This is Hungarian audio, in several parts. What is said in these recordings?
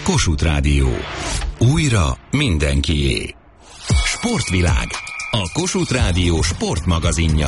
Kossuth Rádió. Újra mindenkié. Sportvilág. A Kossuth Rádió sportmagazinja.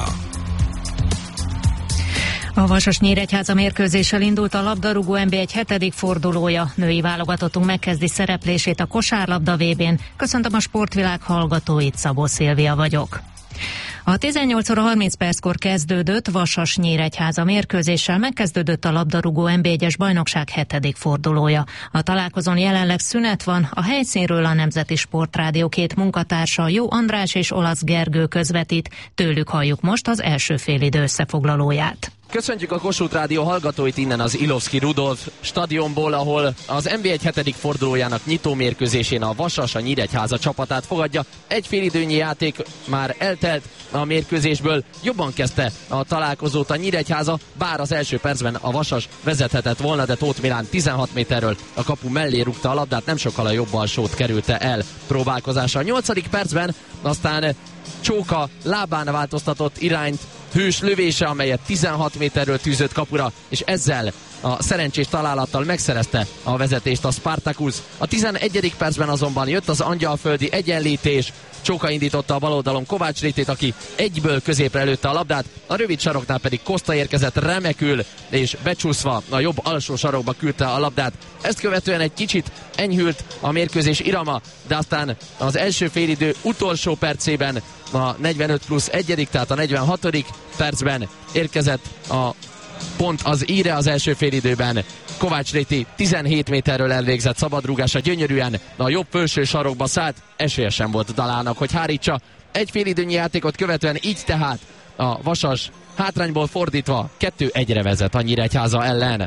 A Vasas-Nyíregyháza mérkőzéssel indult a labdarúgó NB1 7. fordulója. Női válogatottunk megkezdi szereplését a kosárlabda VB-n. Köszöntöm a Sportvilág hallgatóit, Szabó Szilvia vagyok. A 18 óra 30 perckor kezdődött Vasas-Nyíregyháza mérkőzéssel megkezdődött a labdarúgó NB1-es bajnokság 7. fordulója. A találkozón jelenleg szünet van, a helyszínről a Nemzeti Sportrádió két munkatársa, Jó András és Olasz Gergő közvetít, tőlük halljuk most az első félidő összefoglalóját. Köszöntjük a Kossuth Rádió hallgatóit innen az Ilovszky Rudolf stadionból, ahol az NB1 7. fordulójának nyitó mérkőzésén a Vasas a Nyíregyháza csapatát fogadja. Egy félidőnyi játék már eltelt a mérkőzésből, jobban kezdte a találkozót a Nyíregyháza, bár az első percben a Vasas vezethetett volna, de Tóth Milán 16 méterről a kapu mellé rúgta a labdát, nem sokkal a jobb alsót kerülte el próbálkozása. A 8. percben aztán Csóka lábán változtatott irányt, hős lövése, amelyet 16 méterről tűzött kapura, és ezzel a szerencsés találattal megszerezte a vezetést a Spartacus. A 11. percben azonban jött az angyalföldi egyenlítés, Csóka indította a bal oldalon Kovács Rétét, aki egyből középre lőtte a labdát, a rövid saroknál pedig Koszta érkezett remekül, és becsúszva a jobb alsó sarokba küldte a labdát. Ezt követően egy kicsit enyhült a mérkőzés irama, de aztán az első félidő utolsó percében a 45+1, tehát a 46. percben érkezett a pont az íre az első félidőben. Kovács Réti 17 méterről elvégzett szabadrúgása gyönyörűen a jobb felső sarokba szállt, esélye sem volt Dalának, hogy hárítsa. Egy félidőnyi játékot követően így tehát a Vasas hátrányból fordítva 2-1-re vezet a Nyíregyháza ellen.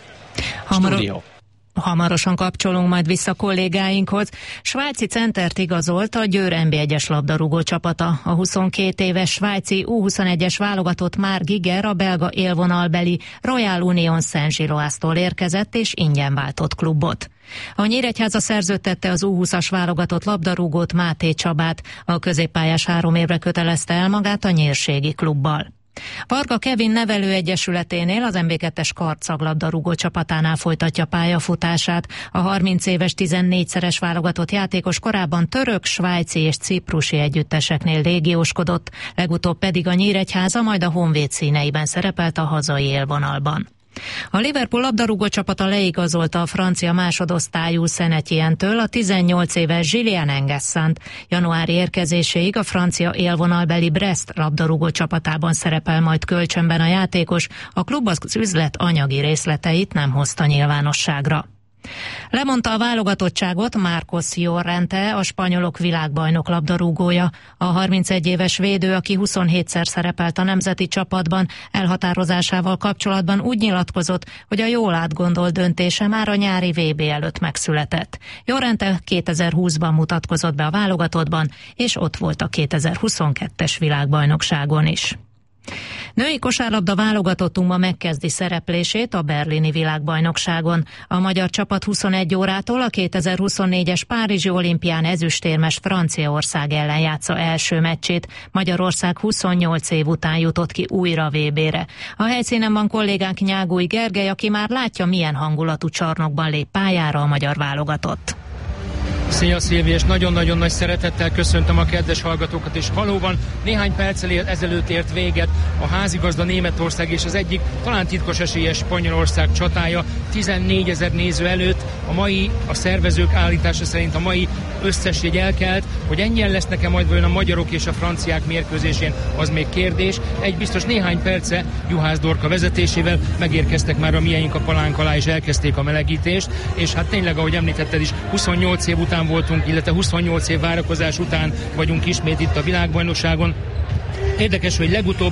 Hamarosan kapcsolunk majd vissza kollégáinkhoz. Svájci centert igazolt a Győr NB1-es labdarúgó csapata. A 22 éves svájci U21-es válogatott Marc Giger a belga élvonalbeli Royal Union Saint-Gilloise-tól érkezett és ingyen váltott klubot. A Nyíregyháza szerződtette az U20-as válogatott labdarúgót, Máté Csabát. A középpályás 3 évre kötelezte el magát a nyírségi klubbal. Varga Kevin nevelőegyesületénél az MB2-es kardcaglabdarúgó csapatánál folytatja pályafutását. A 30 éves 14-szeres válogatott játékos korábban török, svájci és ciprusi együtteseknél légióskodott, legutóbb pedig a Nyíregyháza, majd a Honvéd színeiben szerepelt a hazai élvonalban. A Liverpool labdarúgó csapata leigazolta a francia másodosztályú Saint-Étienne-től a 18 éves Julien Enguessant. Januári érkezéséig a francia élvonalbeli Brest labdarúgó csapatában szerepel majd kölcsönben a játékos, a klub az üzlet anyagi részleteit nem hozta nyilvánosságra. Lemondta a válogatottságot Marcos Llorente, a spanyolok világbajnok labdarúgója. A 31 éves védő, aki 27-szer szerepelt a nemzeti csapatban, elhatározásával kapcsolatban úgy nyilatkozott, hogy a jól átgondolt döntése már a nyári VB előtt megszületett. Llorente 2020-ban mutatkozott be a válogatottban, és ott volt a 2022-es világbajnokságon is. Női kosárlabda válogatottunkban megkezdi szereplését a berlini világbajnokságon. A magyar csapat 21 órától a 2024-es Párizsi olimpián ezüstérmes Franciaország ellen játsza első meccsét. Magyarország 28 év után jutott ki újra VB-re. A helyszínen van kollégánk Nyágúj Gergely, aki már látja, milyen hangulatú csarnokban lép pályára a magyar válogatott. Szia Szilvi, és nagyon-nagyon nagy szeretettel köszöntöm a kedves hallgatókat, és valóban néhány perccel ezelőtt ért véget a házigazda Németország és az egyik talán titkos esélyes Spanyolország csatája 14 000 néző előtt. A szervezők állítása szerint a mai összes jegy elkelt, hogy ennyien lesznek-e majd vajon a magyarok és a franciák mérkőzésén, az még kérdés. Egy biztos, néhány perce Juhász Dorka vezetésével megérkeztek már a mieink a palánk alá, és elkezdték a melegítést, és hát tényleg, ahogy említetted is, 28 év után voltunk, illetve 28 év várakozás után vagyunk ismét itt a világbajnokságon. Érdekes, hogy legutóbb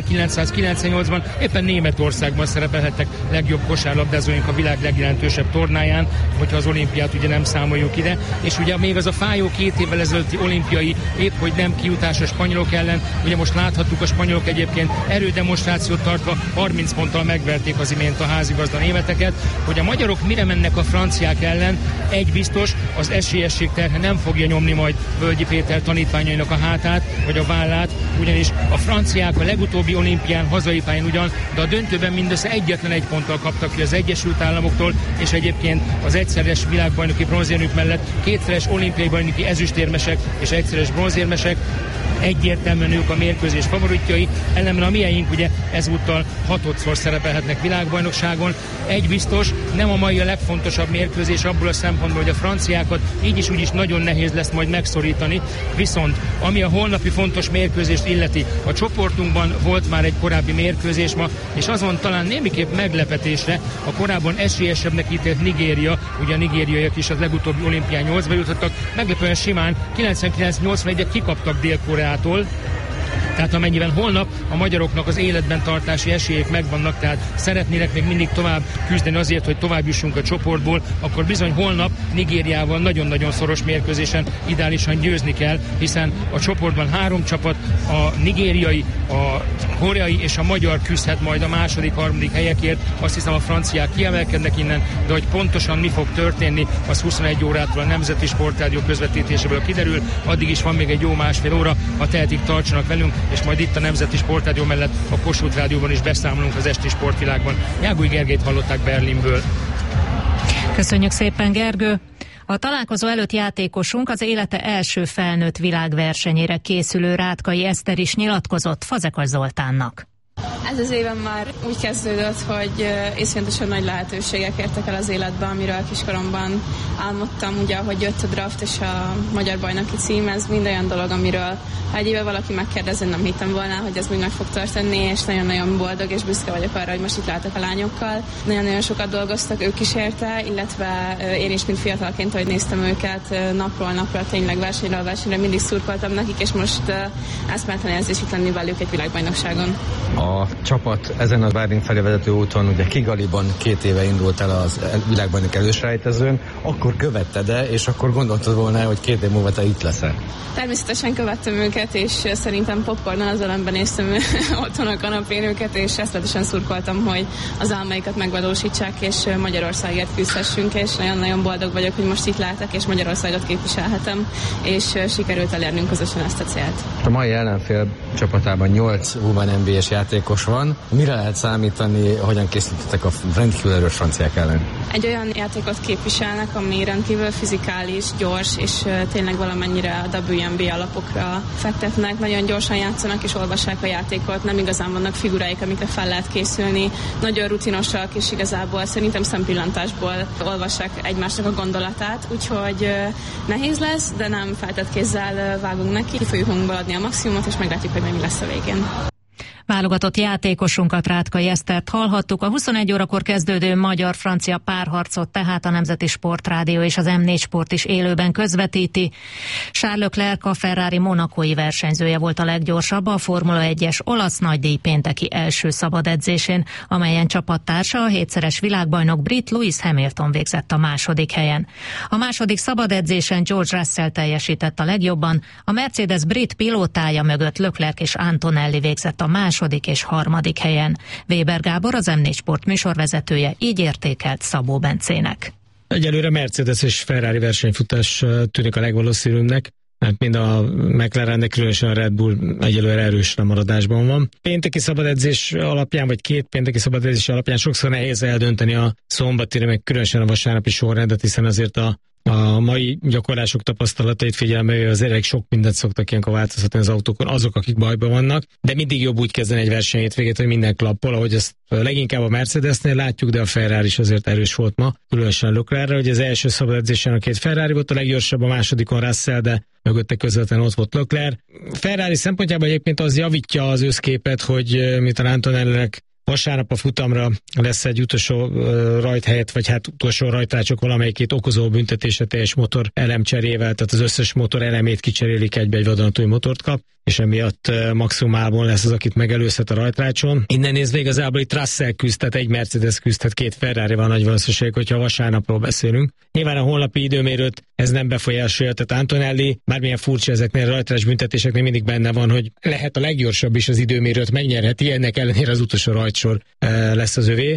1998-ban éppen Németországban szerepelhettek legjobb kosárlabdázóink a világ legjelentősebb tornáján, hogyha az olimpiát ugye nem számoljuk ide, és ugye még az a fájó 2 évvel ezelőtti olimpiai épp hogy nem kijutás a spanyolok ellen, ugye most láthattuk, a spanyolok egyébként erődemonstrációt tartva 30 ponttal megverték az imént a házigazda németeket, hogy a magyarok mire mennek a franciák ellen, egy biztos, az esélyesség terhe nem fogja nyomni majd Völgyi Péter tanítványainak a hátát, vagy a vállát, ugyanis A franciák a legutóbbi olimpián, hazai pályán ugyan, de a döntőben mindössze egyetlen egy ponttal kaptak ki az Egyesült Államoktól, és egyébként az egyszeres világbajnoki bronzérmük mellett kétszeres olimpiai bajnoki ezüstérmesek és egyszeres bronzérmesek, egyértelműen ők a mérkőzés favoritjai, ellenben a mieink ugye ezúttal 6-szor szerepelhetnek világbajnokságon. Egy biztos, nem a mai a legfontosabb mérkőzés abból a szempontból, hogy a franciákat így is úgy is nagyon nehéz lesz majd megszorítani, viszont ami a holnapi fontos mérkőzést illeti, a csoportunkban volt már egy korábbi mérkőzés ma, és azon talán némiképp meglepetésre a korábban esélyesebbnek ítélt Nigéria, ugye a nigériaiak is az legutóbbi olimpián 8-ba jutottak, meglepően simán 99-81-et kikaptak Dél-Koreától. Tehát amennyiben holnap a magyaroknak az életben tartási esélyek megvannak, tehát szeretnének még mindig tovább küzdeni azért, hogy tovább jussunk a csoportból, akkor bizony holnap Nigériával nagyon-nagyon szoros mérkőzésen ideálisan győzni kell, hiszen a csoportban 3 csapat, a nigériai, a koreai és a magyar küzdhet majd a második, harmadik helyekért. Azt hiszem, a franciák kiemelkednek innen, de hogy pontosan mi fog történni, az 21 órától a Nemzeti Sportrádió közvetítéséből kiderül. Addig is van még egy jó másfél óra, ha tehetik, tartsanak velünk, és majd itt a Nemzeti Sportrádió mellett a Kossuth Rádióban is beszámolunk az esti sportvilágban. Jágúj Gergelyt hallották Berlinből. Köszönjük szépen, Gergő! A találkozó előtt játékosunk az élete első felnőtt világversenyére készülő Rátkai Eszter is nyilatkozott Fazekas Zoltánnak. Ez az évem már úgy kezdődött, hogy iszonyatosan nagy lehetőségek értek el az életben, amiről kiskoromban álmodtam, ugye, ahogy jött a draft és a magyar bajnoki cím, ez mind olyan dolog, amiről ha egy éve valaki megkérdezi, nem hittem volna, hogy ez még meg fog történni, és nagyon-nagyon boldog és büszke vagyok arra, hogy most itt látok a lányokkal. Nagyon-nagyon sokat dolgoztak ők is érte, illetve én is, mint fiatalként, hogy néztem őket napról napra, tényleg versenyről versenyre, mindig szurkoltam nekik, és most eszméletlen érzés itt lenni velük egy világbajnokságon. A csapat ezen a Berlin felé vezető úton, ugye Kigaliban 2 éve indult el az világbajnok előselejtezőn, akkor követted-e, és akkor gondoltad volna, hogy 2 év múlva te itt leszel? Természetesen követtem őket, és szerintem popcornnal az ölemben néztem otthon a kanapén őket, és eszletesen szurkoltam, hogy az álmaikat megvalósítsák, és Magyarországért küzdhessünk, és nagyon-nagyon boldog vagyok, hogy most itt látok, és Magyarországot képviselhetem, és sikerült elérnünk közösen ezt a célt. A mai ellenfél csapatában 8 Women NBA-s játékos van. Mire lehet számítani, hogyan készítettek a rendkívül erős franciák ellen? Egy olyan játékot képviselnek, ami rendkívül fizikális, gyors, és tényleg valamennyire a WNBA alapokra fektetnek. Nagyon gyorsan játszanak és olvassák a játékot, nem igazán vannak figuráik, amikre fel lehet készülni. Nagyon rutinosak, és igazából szerintem szempillantásból olvassák egymásnak a gondolatát, úgyhogy nehéz lesz, de nem feltett kézzel vágunk neki. Ki fogjuk adni a maximumot, és meglátjuk, hogy mi lesz a végén. Válogatott játékosunkat, Rátkai Esztert hallhattuk. A 21 órakor kezdődő magyar-francia párharcot tehát a Nemzeti Sportrádió és az M4 Sport is élőben közvetíti. Charles Leclerc, a Ferrari monacói versenyzője volt a leggyorsabb a Formula 1-es olasz nagydíj pénteki első szabad edzésén, amelyen csapattársa, a 7-szeres világbajnok brit Lewis Hamilton végzett a második helyen. A második szabad edzésen George Russell teljesített a legjobban, a Mercedes brit pilótája mögött Leclerc és Antonelli végzett a második és harmadik helyen. Weber Gábor, az M4 Sport műsorvezetője, így értékelt Szabó Bencének. Egyelőre Mercedes és Ferrari versenyfutás tűnik a legvalószínűbbnek, mert mind a McLaren, de különösen a Red Bull egyelőre erős lemaradásban van. Pénteki szabadedzés alapján, vagy 2 pénteki szabadedzés alapján sokszor nehéz eldönteni a szombatire, meg különösen a vasárnapi sorrendet, hiszen azért a mai gyakorlások tapasztalatait figyelme, az elég sok mindent szoktak ilyenkor változtatni az autókon, azok, akik bajban vannak, de mindig jobb úgy kezdeni egy versenyt végét, hogy minden klappol, ahogy ezt leginkább a Mercedesnél látjuk, de a Ferrari is azért erős volt ma, különösen Leclercre, hogy az első szabad edzésen a 2 Ferrari volt a leggyorsabb, a másodikon Russell, de mögötte közvetlenül ott volt Leclerc. Ferrari szempontjában egyébként az javítja az összképet, hogy mint a Antonellinek vasárnap a futamra lesz egy utolsó rajthelyet, vagy hát utolsó rajtrácsok valamelyikét okozó büntetése teljes motor elemcserével, tehát az összes motor elemét kicserélik, egy vadonatúj motort kap, és emiatt maximumában lesz az, akit megelőzhet a rajtrácson. Innen nézve igazából itt Russell küzd, tehát egy Mercedes küzd, tehát 2 Ferrari van nagy valószínűség, hogyha vasárnapról beszélünk. Nyilván a holnapi időmérőt ez nem befolyásolja, tehát Antonelli, bármilyen furcsa ezeknél a rajtrás büntetéseknél mindig benne van, hogy lehet a leggyorsabb is az időmérőt megnyerheti, ennek ellenére az utolsó rajtsor lesz az övé.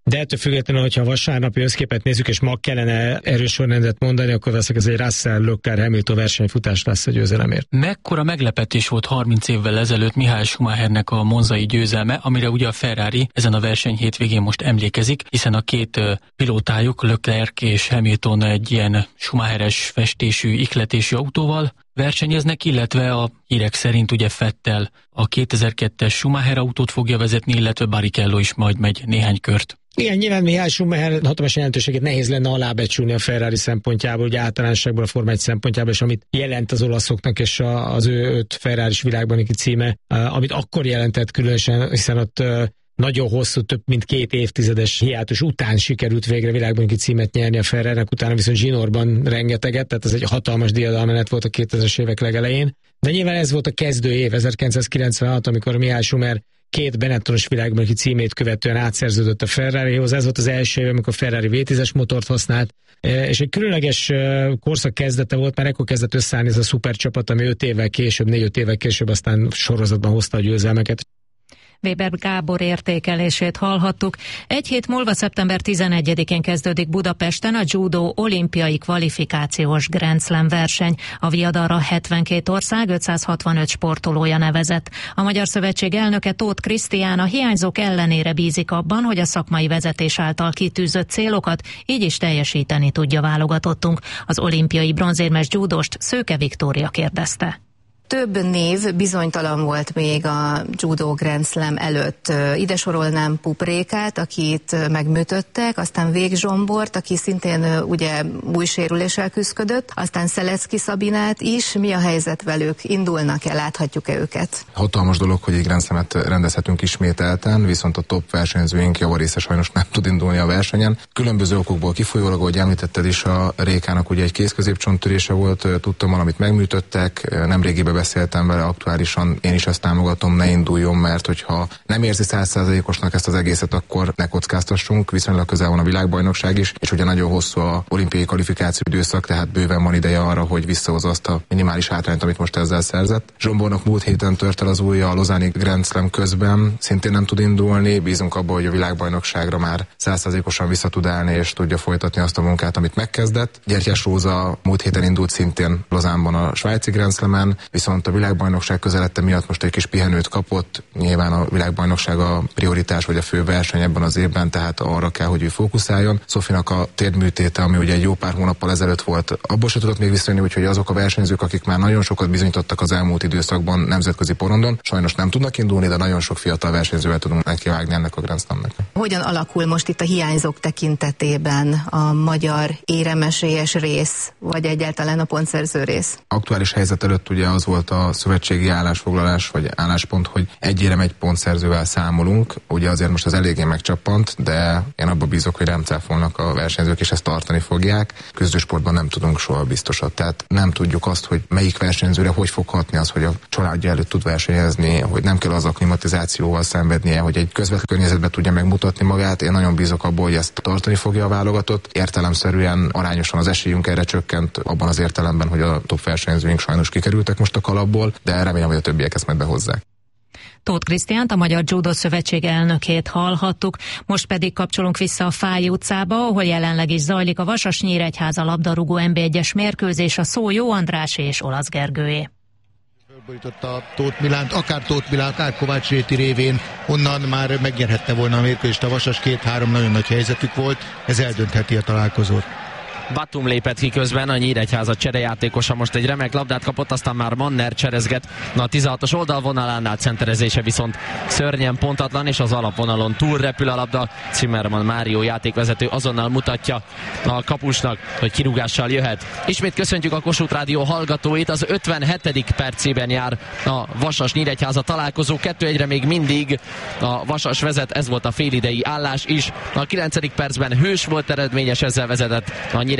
De ettől függetlenül, hogyha a vasárnapi összképet nézzük, és ma kellene erős sorrendet mondani, akkor valószínűleg ez egy Russell-Leclerc-Hamilton versenyfutás lesz a győzelemért. Mekkora meglepetés volt 30 évvel ezelőtt Michael Schumachernek a monzai győzelme, amire ugye a Ferrari ezen a verseny hétvégén most emlékezik, hiszen a két pilótájuk, Leclerc és Hamilton egy ilyen Schumacheres festésű, ihletésű autóval versenyeznek, illetve a hírek szerint ugye Vettel a 2002-es Schumacher autót fogja vezetni, illetve Barrichello is majd megy néhány kört. Igen, nyilván Michael Schumacher hatalmas jelentőségét nehéz lenne alábecsülni a Ferrari szempontjából, ugye általánosságból a Forma 1 szempontjából, és amit jelent az olaszoknak és az ő 5 Ferraris világbajnoki címe, amit akkor jelentett különösen, hiszen ott nagyon hosszú, több mint 2 évtizedes hiátus után sikerült végre világbajnoki címet nyerni a Ferrarinek, utána viszont zsinórban rengeteget, tehát ez egy hatalmas diadalmenet volt a 2000-es évek legelején. De nyilván ez volt a kezdő év, 1996, amikor Michael Schumacher 2 Benettonos világbajnoki címét követően átszerződött a Ferrarihoz. Ez volt az első év, amikor Ferrari V10-es motort használt, és egy különleges korszak kezdete volt, mert ekkor kezdett összeállni ez a szupercsapat, ami 4-5 évvel később aztán sorozatban hozta a győzelmeket. Weber Gábor értékelését hallhattuk. Egy hét múlva szeptember 11-én kezdődik Budapesten a judó olimpiai kvalifikációs Grand Slam verseny. A viadalra 72 ország 565 sportolója nevezett. A Magyar Szövetség elnöke Tóth Krisztián a hiányzók ellenére bízik abban, hogy a szakmai vezetés által kitűzött célokat így is teljesíteni tudja válogatottunk. Az olimpiai bronzérmes judóst Szőke Viktória kérdezte. Több név bizonytalan volt még a Judo Grand Slam előtt. Ide sorolnám Pup Rékát, akit megműtöttek, aztán Vég Zsombort, aki szintén ugye új sérüléssel küzdött, aztán Szelecki Szabinát is. Mi a helyzet velük? Indulnak-e? Láthatjuk-e őket? Hatalmas dolog, hogy egy Grand Slamet rendezhetünk ismételten, viszont a top versenyzőink javarésze sajnos nem tud indulni a versenyen. Különböző okokból kifolyólag, ahogy említetted is, a Rékának ugye egy kéz-középcsonttörése volt, tudtam valamit megműtöttek, nemrégiben beszéltem vele aktuálisan, én is ezt támogatom, ne induljon, mert hogyha nem érzi 100%-osnak ezt az egészet, akkor ne kockáztassunk, viszonylag közel van a világbajnokság is, és ugye nagyon hosszú a olimpiai kvalifikáció időszak, tehát bőven van ideje arra, hogy visszahozza azt a minimális hátrányt, amit most ezzel szerzett. Zsombornak múlt héten tört el az ujja a Lausanne-i Grand Slam közben, szintén nem tud indulni, bízunk abban, hogy a világbajnokságra már 100%-osan vissza tud állni, és tudja folytatni azt a munkát, amit megkezdett. Gyertyás Róza múlt héten indult szintén Lausanne-ban a svájci Grand Slamen, viszont a világbajnokság közelette miatt most egy kis pihenőt kapott. Nyilván a világbajnokság a prioritás vagy a fő verseny ebben az évben, tehát arra kell, hogy ő fókuszáljon. Szofinak a térdműtéte, ami ugye egy jó pár hónappal ezelőtt volt, abból se tudott még visszajönni, úgyhogy azok a versenyzők, akik már nagyon sokat bizonyítottak az elmúlt időszakban nemzetközi porondon, sajnos nem tudnak indulni, de nagyon sok fiatal versenyzővel tudunk nekivágni ennek a Grand Slamnek. Hogyan alakul most itt a hiányzók tekintetében a magyar éremesélyes rész, vagy egyáltalán a pontszerző rész? Aktuális helyzet előtt ugye az volt a szövetségi állásfoglalás vagy álláspont, hogy egy érem egy pontszerzővel számolunk. Ugye azért most az eléggé megcsappant, de én abban bízok, hogy rám cáfolnak a versenyzők, és ezt tartani fogják. Küzdősportban nem tudunk soha biztosat. Tehát nem tudjuk azt, hogy melyik versenyzőre hogy fog hatni az, hogy a családja előtt tud versenyezni, hogy nem kell az akklimatizációval szenvednie, hogy egy közvetlen környezetben tudja megmutatni magát. Én nagyon bízok abból, hogy ezt tartani fogja a válogatott. Értelemszerűen arányosan az esélyünk erre csökkent, abban az értelemben, hogy a top versenyzőink sajnos kikerültek most a kalapból, de remélem, hogy a többiek ezt majd behozzák. Tóth Krisztiánt, a Magyar Judo Szövetség elnökét hallhattuk, most pedig kapcsolunk vissza a Fáy utcába, ahol jelenleg is zajlik a Vasas-Nyíregyháza labdarúgó NB1-es mérkőzés, a szó Jó András és Olasz Gergőé. Fölborította Tóth Milánt, akár Tóth Milán, akár Kovács Réti révén, onnan már megnyerhette volna a mérkőzést a Vasas, 2-3 nagyon nagy helyzetük volt, ez eldöntheti a találkozót. Batum lépett ki közben, a Nyíregyháza cserejátékosa most egy remek labdát kapott, aztán már Manner cserezget. Na, a 16-os oldalvonalánál centerezése viszont szörnyen pontatlan, és az alapvonalon túl repül a labda. Zimmermann Mário játékvezető azonnal mutatja a kapusnak, hogy kirúgással jöhet. Ismét köszöntjük a Kossuth Rádió hallgatóit, az 57. percében jár a Vasas-Nyíregyháza találkozó, 2-1-re még mindig a Vasas vezet, ez volt a félidei állás is. A 9. percben Hős volt eredményes, ezzel vezetett a Nyíregyháza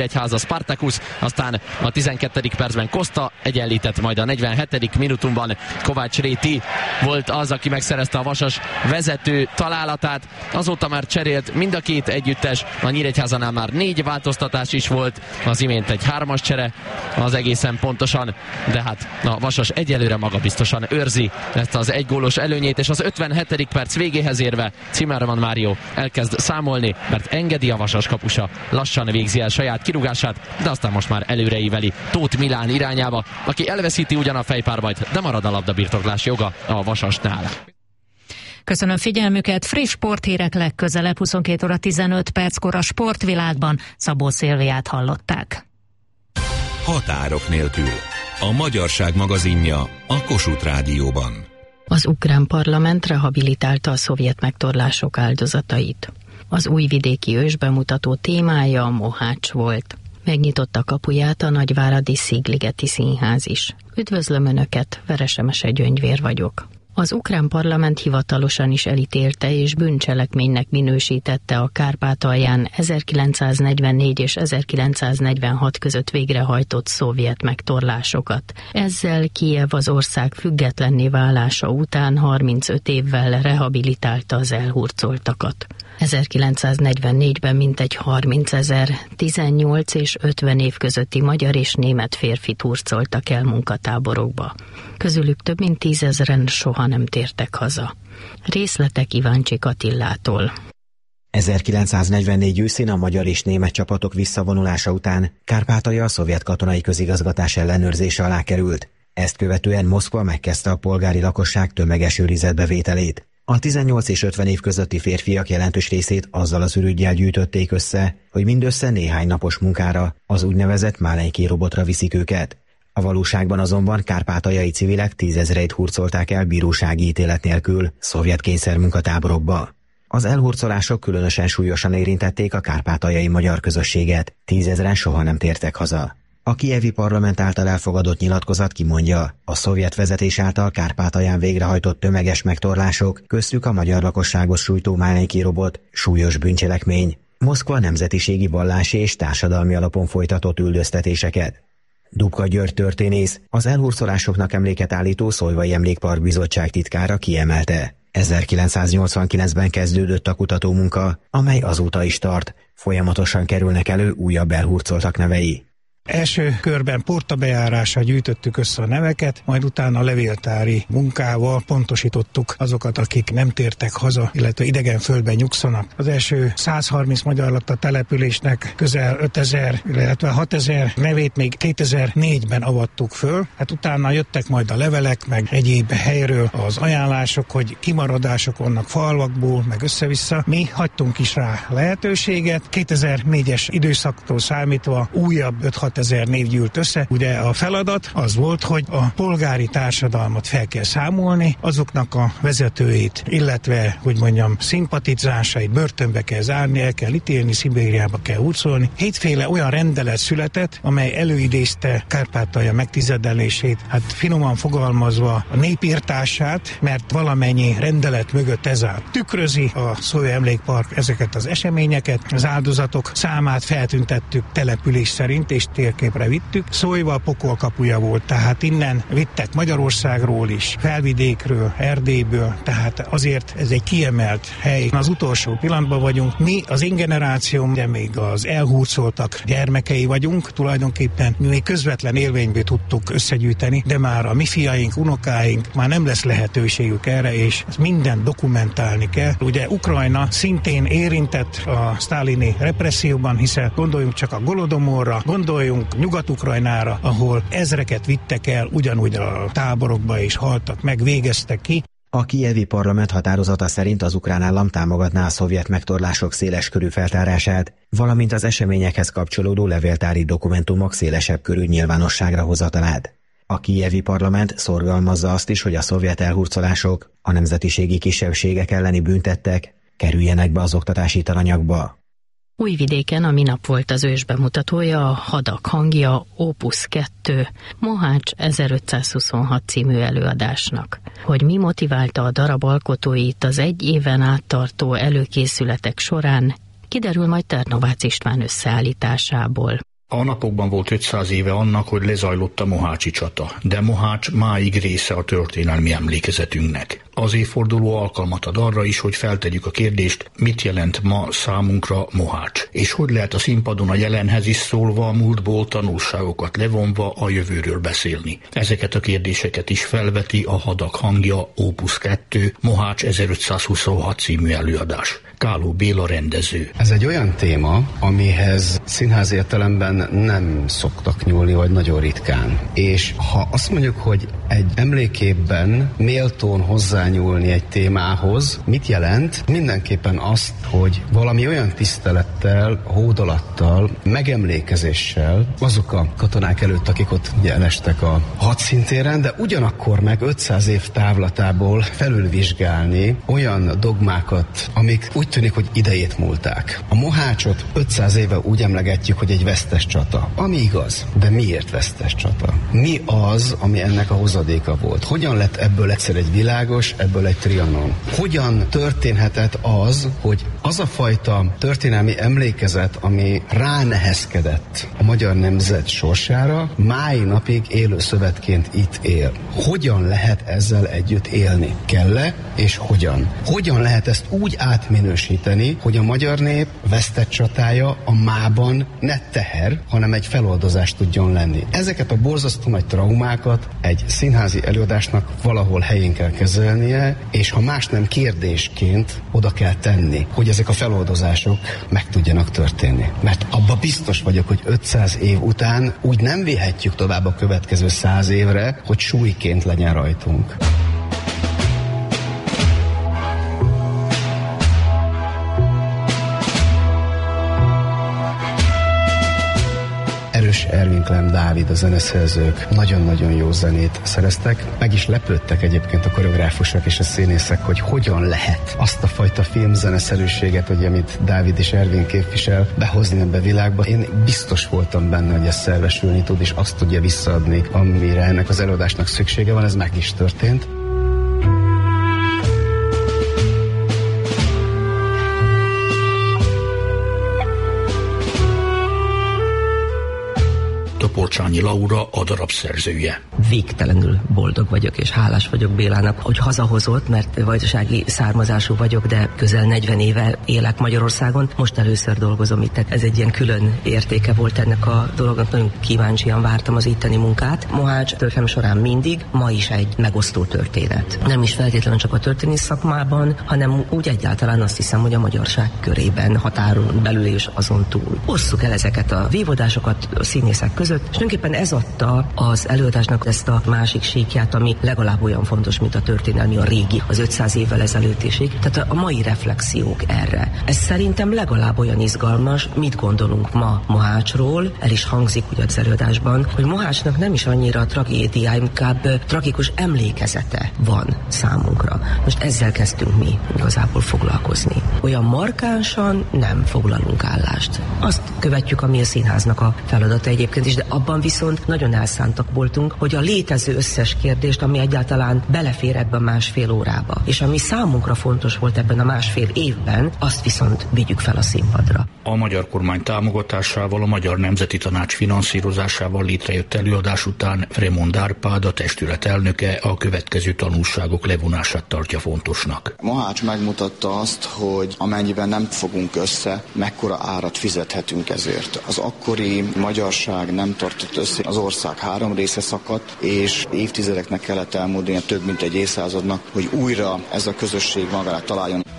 Nyíregyháza Spartacus, aztán a 12. percben Costa egyenlített, majd a 47. minutumban Kovács Réti volt az, aki megszerezte a Vasas vezető találatát. Azóta már cserélt mind a két együttes, a Nyíregyházanál már 4 változtatás is volt, az imént egy 3-as csere, az egészen pontosan, de hát a Vasas egyelőre magabiztosan őrzi ezt az egygólos előnyét, és az 57. perc végéhez érve Zimmermann Mário elkezd számolni, mert engedi a Vasas kapusa, lassan végzi el saját kirúgását, de aztán most már előreíveli Tóth Milán irányába, aki elveszíti ugyan a fejpárbajt, de marad a labdabirtoklás joga a Vasasnál. Köszönöm figyelmüket, friss sporthírek legközelebb 22 óra 15 perckor a Sportvilágban. Szabó Szilviát hallották. Határok nélkül. A magyarság magazinja a Kossuth Rádióban. Az ukrán parlament rehabilitálta a szovjet megtorlások áldozatait. Az újvidéki ősbemutató témája a Mohács volt. Megnyitotta kapuját a nagyváradi Szigligeti Színház is. Üdvözlöm Önöket, Veresemese Gyöngyvér vagyok. Az ukrán parlament hivatalosan is elítélte és bűncselekménynek minősítette a Kárpátalján 1944 és 1946 között végrehajtott szovjet megtorlásokat. Ezzel Kijev az ország függetlenné válása után 35 évvel rehabilitálta az elhurcoltakat. 1944-ben mintegy 30 000, 18 és 50 év közötti magyar és német férfit hurcoltak el munkatáborokba. Közülük több mint 10 000-en soha nem tértek haza. Részletek Iváncsik Attillától. 1944 őszén a magyar és német csapatok visszavonulása után Kárpátalja a szovjet katonai közigazgatás ellenőrzése alá került. Ezt követően Moszkva megkezdte a polgári lakosság tömeges őrizetbevételét. A 18 és 50 év közötti férfiak jelentős részét azzal az ürüggyel gyűjtötték össze, hogy mindössze néhány napos munkára, az úgynevezett Málenki robotra viszik őket. A valóságban azonban kárpátaljai civilek 10 000-eit hurcolták el bírósági ítélet nélkül szovjet kényszermunkatáborokba. Az elhurcolások különösen súlyosan érintették a kárpátaljai magyar közösséget, 10 000-en soha nem tértek haza. A kijevi parlament által elfogadott nyilatkozat kimondja, a szovjet vezetés által Kárpátalján végrehajtott tömeges megtorlások, köztük a magyar lakosságot sújtó Málenki robot, súlyos bűncselekmény, Moszkva nemzetiségi, vallási és társadalmi alapon folytatott üldöztetéseket. Dubka György történész, az elhurcolásoknak emléket állító Szolvai Emlékpark Bizottság titkára kiemelte. 1989-ben kezdődött a kutatómunka, amely azóta is tart, folyamatosan kerülnek elő újabb elhurcoltak nevei. Első körben portabejárásra gyűjtöttük össze a neveket, majd utána levéltári munkával pontosítottuk azokat, akik nem tértek haza, illetve idegen földben nyugszanak. Az első 130 magyar lakta településnek közel 5000, illetve 6000 nevét még 2004-ben avattuk föl. Hát utána jöttek majd a levelek, meg egyéb helyről az ajánlások, hogy kimaradások vannak falvakból, meg össze-vissza. Mi hagytunk is rá lehetőséget. 2004-es időszaktól számítva újabb 5-6 000 név gyűlt össze. Ugye a feladat az volt, hogy a polgári társadalmat fel kell számolni, azoknak a vezetőit, illetve, hogy mondjam, szimpatizánsait börtönbe kell zárni, el kell ítélni, Szibériába kell hurcolni. 7 olyan rendelet született, amely előidézte Kárpátalja megtizedelését, hát finoman fogalmazva a népírtását, mert valamennyi rendelet mögött ez áll. Tükrözi a Szolvai Emlékpark ezeket az eseményeket, az áldozatok számát feltüntettük település szerint, és térképre vittük. Szólyva a pokol kapuja volt, tehát innen vittek Magyarországról is, Felvidékről, Erdélyből, tehát azért ez egy kiemelt hely. Az utolsó pillanatban vagyunk. Mi, az én generációm, de még az elhurcoltak gyermekei vagyunk, tulajdonképpen mi még közvetlen élményből tudtuk összegyűjteni, de már a mi fiaink, unokáink már nem lesz lehetőségük erre, és mindent dokumentálni kell. Ugye Ukrajna szintén érintett a sztálini represszióban, hiszen gondoljunk csak a Golodomorra, gondoljunk Nyugat-Ukrajnára, ahol ezreket vittek el, ugyanúgy a táborokba is haltak meg, végeztek ki. A kijevi parlament határozata szerint az ukrán állam támogatná a szovjet megtorlások széleskörű feltárását, valamint az eseményekhez kapcsolódó levéltári dokumentumok szélesebb körű nyilvánosságra hozatalát. A kijevi parlament szorgalmazza azt is, hogy a szovjet elhurcolások, a nemzetiségi kisebbségek elleni bűntettek kerüljenek be az oktatási tananyagba. Újvidéken a minap volt az ősbemutatója a Hadak hangja Opus 2 Mohács 1526 című előadásnak. Hogy mi motiválta a darab alkotóit az egy éven át tartó előkészületek során, kiderül majd Ternovácz István összeállításából. A napokban volt 500 éve annak, hogy lezajlott a mohácsi csata, de Mohács máig része a történelmi emlékezetünknek. Az évforduló alkalmat ad arra is, hogy feltegyük a kérdést, mit jelent ma számunkra Mohács, és hogy lehet a színpadon a jelenhez is szólva, a múltból tanulságokat levonva a jövőről beszélni. Ezeket a kérdéseket is felveti a Hadak hangja Opus 2 Mohács 1526 című előadás. Káló Béla rendező. Ez egy olyan téma, amihez színházi értelemben nem szoktak nyúlni, vagy nagyon ritkán. És ha azt mondjuk, hogy egy emléképben méltón hozzányúlni egy témához, mit jelent? Mindenképpen azt, hogy valami olyan tisztelettel, hódolattal, megemlékezéssel azok a katonák előtt, akik ott ugye elestek a hadszintéren, de ugyanakkor meg 500 év távlatából felülvizsgálni olyan dogmákat, amik úgy tűnik, hogy idejét múlták. A Mohácsot 500 éve úgy emlegetjük, hogy egy vesztes csata. Ami igaz, de miért vesztes csata? Mi az, ami ennek a hozadéka volt? Hogyan lett ebből egyszer egy világos, ebből egy Trianon? Hogyan történhetett az, hogy az a fajta történelmi emlékezet, ami ránehezkedett a magyar nemzet sorsára, mai napig élő szövetként itt él? Hogyan lehet ezzel együtt élni? Kell-e, és hogyan? Hogyan lehet ezt úgy átminősíteni, hogy a magyar nép vesztett csatája a mában ne teher, hanem egy feloldozás tudjon lenni? Ezeket a borzasztó nagy traumákat egy színházi előadásnak valahol helyén kell kezelnie, és ha más nem kérdésként oda kell tenni, hogy ezek a feloldozások meg tudjanak történni. Mert abba biztos vagyok, hogy 500 év után úgy nem vihetjük tovább a következő 100 évre, hogy súlyként legyen rajtunk. Ervin Klem, Dávid, a zeneszerzők nagyon-nagyon jó zenét szereztek. Meg is lepődtek egyébként a koreográfusok és a színészek, hogy hogyan lehet azt a fajta filmzeneszerűséget, hogy amit Dávid és Ervin képvisel, behozni ebbe a világba. Én biztos voltam benne, hogy ez szervesülni tud, és azt tudja visszaadni, amire ennek az előadásnak szüksége van, ez meg is történt. Porcsányi Laura, a darab szerzője. Végtelenül boldog vagyok és hálás vagyok Bélának, hogy hazahozott, mert vajdasági származású vagyok, de közel 40 éve élek Magyarországon. Most először dolgozom itt, ez egy ilyen külön értéke volt ennek a dolognak, nagyon kíváncsian vártam az itteni munkát. Mohács történelem során mindig, ma is egy megosztó történet. Nem is feltétlenül csak a történész szakmában, hanem úgy egyáltalán azt hiszem, hogy a magyarság körében, határon belül és azon túl. Osszuk el ezeket a vívódásokat a színészek között, és tulajdonképpen ez adta az előadásnak ezt a másik síkját, ami legalább olyan fontos, mint a történelmi, a régi, az 500 évvel ezelőtt isig. Tehát a mai reflexiók erre. Ez szerintem legalább olyan izgalmas, mit gondolunk ma Mohácsról, el is hangzik ugye az előadásban, hogy Mohácsnak nem is annyira a tragédiája, inkább tragikus emlékezete van számunkra. Most ezzel kezdtünk mi igazából foglalkozni. Olyan markánsan nem foglalunk állást. Azt követjük, ami a színháznak a feladata egyébként is, de abban viszont nagyon elszántak voltunk, hogy a létező összes kérdést, ami egyáltalán belefér ebben a másfél órába, és ami számunkra fontos volt ebben a másfél évben, azt viszont vigyük fel a színpadra. A magyar kormány támogatásával, a Magyar Nemzeti Tanács finanszírozásával létrejött előadás után Fremond Árpád, a testület elnöke a következő tanulságok levonását tartja fontosnak. Mohács megmutatta azt, hogy amennyiben nem fogunk össze, mekkora árat fizethetünk ezért. Az akkori magyarság nem tartott össze, az ország 3 része szakadt, és évtizedeknek kellett elmúlnia, több mint egy évszázadnak, hogy újra ez a közösség magára találjon.